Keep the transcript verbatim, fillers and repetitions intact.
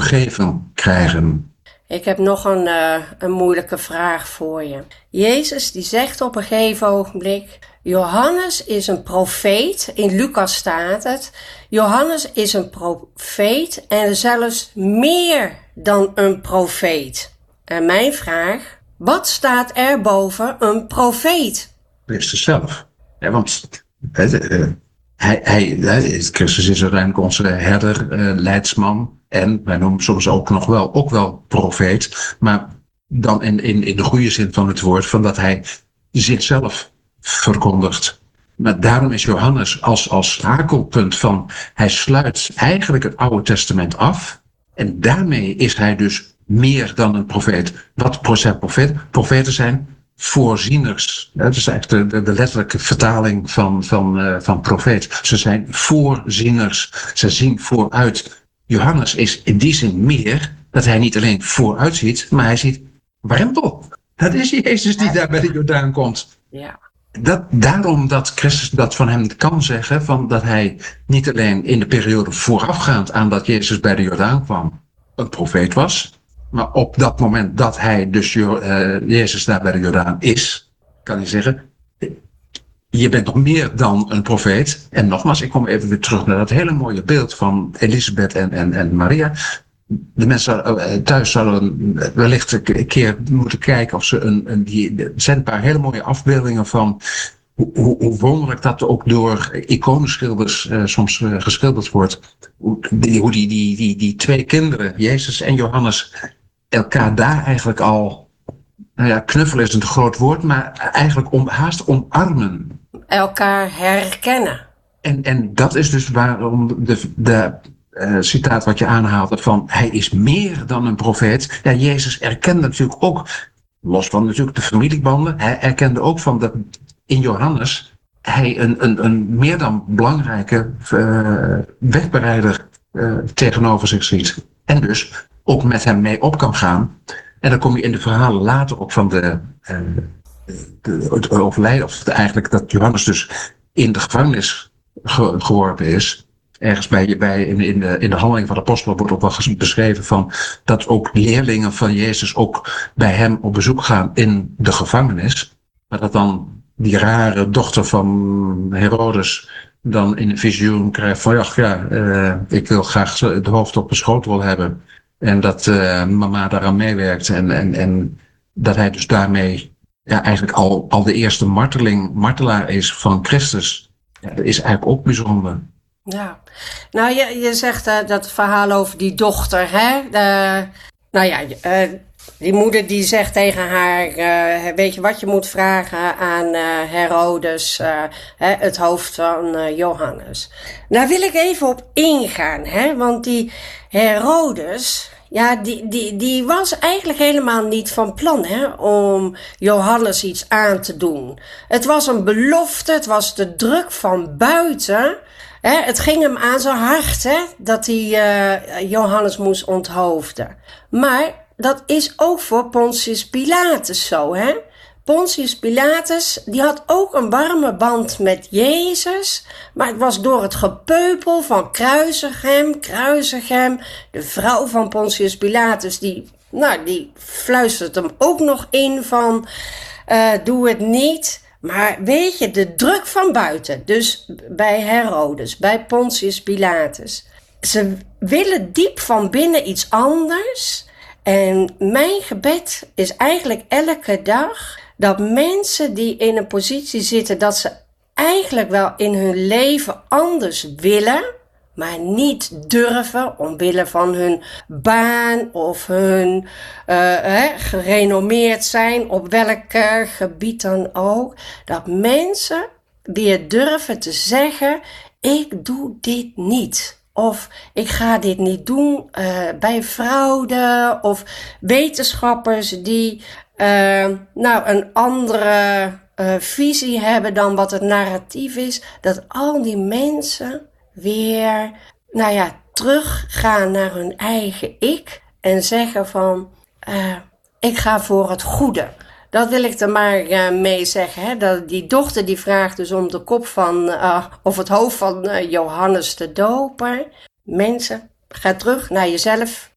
vergeven krijgen. Ik heb nog een, uh, een moeilijke vraag voor je. Jezus die zegt op een gegeven ogenblik, Johannes is een profeet, in Lucas staat het, Johannes is een profeet en zelfs meer dan een profeet. En mijn vraag, wat staat er boven een profeet? Christus zelf. Ja, want uh, uh, hij, hij, uh, Christus is uiteindelijk onze herder, uh, leidsman. En wij noemen soms ook nog wel, ook wel profeet. Maar dan in, in, in de goede zin van het woord, van dat hij zichzelf verkondigt. Maar daarom is Johannes als, als schakelpunt van, hij sluit eigenlijk het Oude Testament af. En daarmee is hij dus meer dan een profeet. Wat zijn profeet? Profeten zijn voorzieners. Dat is eigenlijk de, de, de letterlijke vertaling van, van, uh, van profeet. Ze zijn voorzieners. Ze zien vooruit. Johannes is in die zin meer dat hij niet alleen vooruit ziet, maar hij ziet warempel. Dat is Jezus die daar bij de Jordaan komt. Ja. Dat, daarom dat Christus dat van hem kan zeggen, van dat hij niet alleen in de periode voorafgaand aan dat Jezus bij de Jordaan kwam, een profeet was, maar op dat moment dat hij dus uh, Jezus daar bij de Jordaan is, kan hij zeggen, je bent nog meer dan een profeet. En nogmaals, ik kom even weer terug naar dat hele mooie beeld van Elisabeth en, en, en Maria. De mensen thuis zouden wellicht een keer moeten kijken of ze een, een die, er zijn een paar hele mooie afbeeldingen van hoe, hoe, hoe wonderlijk dat ook door iconenschilders uh, soms uh, geschilderd wordt. Hoe, die, hoe die, die, die, die twee kinderen, Jezus en Johannes, elkaar daar eigenlijk al, nou ja, knuffelen is een te groot woord, maar eigenlijk om, haast omarmen. Elkaar herkennen. En, en dat is dus waarom de, de uh, citaat wat je aanhaalde van hij is meer dan een profeet. Ja, Jezus erkende natuurlijk ook, los van natuurlijk de familiebanden, hij erkende ook van dat in Johannes hij een, een, een meer dan belangrijke uh, wegbereider uh, tegenover zich ziet. En dus ook met hem mee op kan gaan. En dan kom je in de verhalen later ook van de, uh, de, het overlijden, of de, eigenlijk dat Johannes dus in de gevangenis ge, geworpen is. Ergens bij, bij in, in, de, in de handeling van de apostelen wordt ook wel beschreven van dat ook leerlingen van Jezus ook bij hem op bezoek gaan in de gevangenis. Maar dat dan die rare dochter van Herodes dan in een visioen krijgt van ja, ja uh, ik wil graag het hoofd op een schotel hebben. En dat uh, mama daaraan meewerkt. En, en, en dat hij dus daarmee ja, eigenlijk al, al de eerste marteling, martelaar is van Christus. Ja, dat is eigenlijk ook bijzonder. Ja, nou je, je zegt uh, dat verhaal over die dochter, hè. Uh, nou ja, uh, die moeder die zegt tegen haar, uh, weet je wat je moet vragen aan uh, Herodes, uh, hè, het hoofd van uh, Johannes. Daar wil ik even op ingaan, hè, want die Herodes, ja, die, die, die was eigenlijk helemaal niet van plan, hè, om Johannes iets aan te doen. Het was een belofte, het was de druk van buiten. Hè, het ging hem aan zijn hart, hè, dat hij uh, Johannes moest onthoofden. Maar dat is ook voor Pontius Pilatus zo, hè. Pontius Pilatus, die had ook een warme band met Jezus, maar het was door het gepeupel van kruisig hem, kruisig hem. De vrouw van Pontius Pilatus, die, nou, die fluistert hem ook nog in van, uh, doe het niet. Maar weet je, de druk van buiten, dus bij Herodes, bij Pontius Pilatus, ze willen diep van binnen iets anders. En mijn gebed is eigenlijk elke dag dat mensen die in een positie zitten dat ze eigenlijk wel in hun leven anders willen, maar niet durven omwille van hun baan of hun uh, hè, gerenommeerd zijn op welk uh, gebied dan ook, dat mensen weer durven te zeggen, ik doe dit niet. Of ik ga dit niet doen uh, bij fraude of wetenschappers die uh, nou een andere uh, visie hebben dan wat het narratief is. Dat al die mensen weer, nou ja, teruggaan naar hun eigen ik en zeggen van, uh, ik ga voor het goede. Dat wil ik er maar uh, mee zeggen. Hè? Dat die dochter die vraagt dus om de kop van, uh, of het hoofd van uh, Johannes te dopen. Mensen, ga terug naar jezelf.